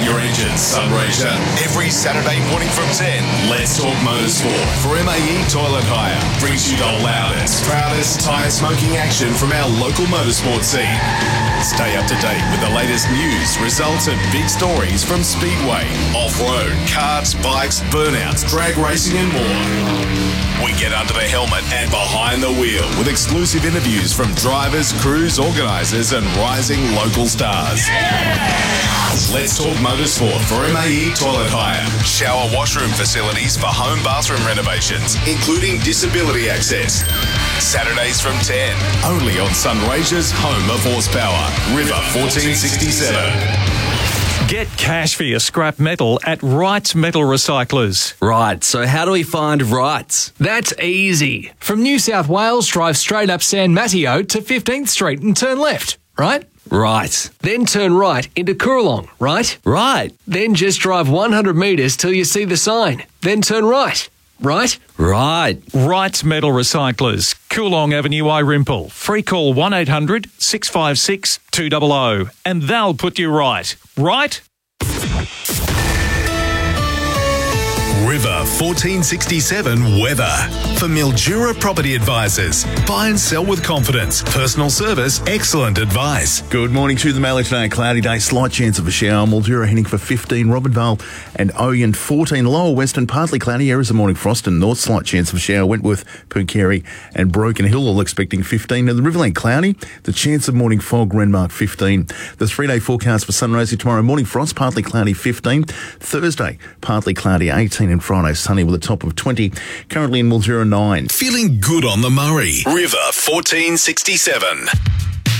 your engines, Sunraysia. Every Saturday morning from 10, Let's Talk Motorsport for MAE Toilet Hire brings you the loudest, proudest tyre smoking action from our local motorsport scene. Stay up to date with the latest news, results and big stories from Speedway, off-road, karts, bikes, burnouts, drag racing and more. We get under the helmet and behind the wheel with exclusive interviews from drivers, crews, organisers and rising local stars. Let's Talk Motorsport for MAE Toilet Hire. Shower washroom facilities for home bathroom renovations, including disability access. Saturdays from 10, only on Sunraysia's home of horsepower, River 1467. Get cash for your scrap metal at Wrights Metal Recyclers. Right, so how do we find Wrights? That's easy. From New South Wales, drive straight up San Mateo to 15th Street and turn left, right? Right. Then turn right into Coorong, right? Right. Then just drive 100 metres till you see the sign. Then turn right, right? Right. Wrights Metal Recyclers, Coolong Avenue, Irimple. Free call 1800 656 200 and they'll put you right. Right? River 1467 weather. For Mildura Property Advisors. Buy and sell with confidence. Personal service, excellent advice. Good morning to the Mailer today. Cloudy day, slight chance of a shower. Mildura heading for 15, Robinvale and Oyen 14. Lower Western, partly cloudy. Areas of morning frost and north, slight chance of a shower. Wentworth, Pookerry and Broken Hill all expecting 15. And the Riverland cloudy. The chance of morning fog, Renmark 15. The 3-day forecast for Sunraysia tomorrow. Morning frost, partly cloudy 15. Thursday, partly cloudy 18. And Friday sunny with a top of 20. Currently in Mildura 9. Feeling good on the Murray. River 1467.